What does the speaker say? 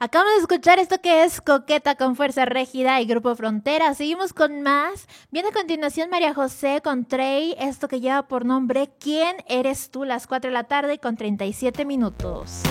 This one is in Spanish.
Acabamos de escuchar esto que es Coqueta con Fuerza Régida y Grupo Frontera. Seguimos con más. Viene a continuación María José con Trey, esto que lleva por nombre ¿Quién eres tú? Las 4 de la tarde con 37 minutos.